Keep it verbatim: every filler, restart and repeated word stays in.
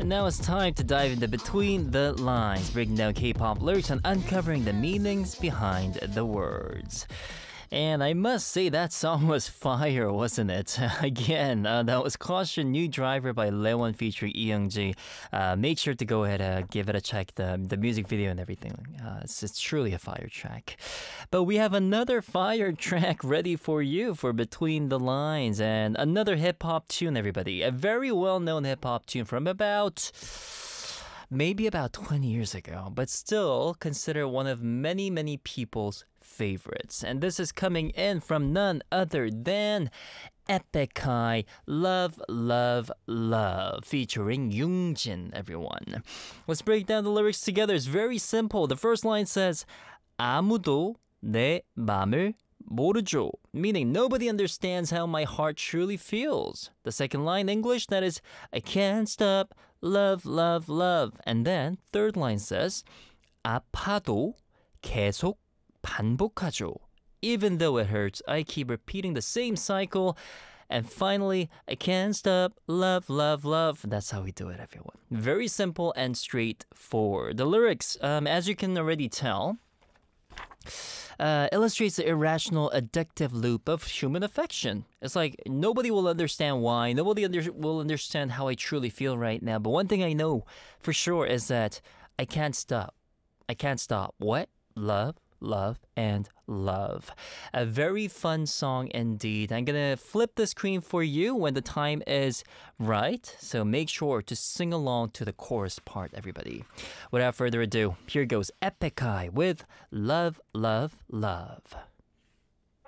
now it's time to dive into Between the Lines, breaking down K-pop lyrics and uncovering the meanings behind the words. And I must say that song was fire, wasn't it? Again, uh, that was Caution New Driver by Lewon featuring Lee Young-ji. Uh, make sure to go ahead and uh, give it a check, the, the music video and everything. Uh, it's, it's truly a fire track. But we have another fire track ready for you for Between the Lines, and another hip-hop tune, everybody. A very well-known hip-hop tune from about... maybe about twenty years ago, but still considered one of many, many people's favorites. And this is coming in from none other than Epic High, Love, Love, Love, featuring Yoongjin, everyone. Let's break down the lyrics together. It's very simple. The first line says, 아무도 내 맘을 모르죠, meaning nobody understands how my heart truly feels. The second line, English, that is, I can't stop, love, love, love. And then third line says, 아파도 계속 반복하죠. Even though it hurts, I keep repeating the same cycle. And finally, I can't stop, love, love, love. That's how we do it, everyone. Very simple and straightforward. The lyrics, um, as you can already tell, Uh, illustrates the irrational, addictive loop of human affection. It's like nobody will understand why, nobody under- will understand how I truly feel right now. But one thing I know for sure is that I can't stop. I can't stop. What? Love, love, and love. A very fun song indeed. I'm gonna flip the screen for you when the time is right, so make sure to sing along to the chorus part, everybody. Without further ado, here goes Epic High with Love, Love, Love.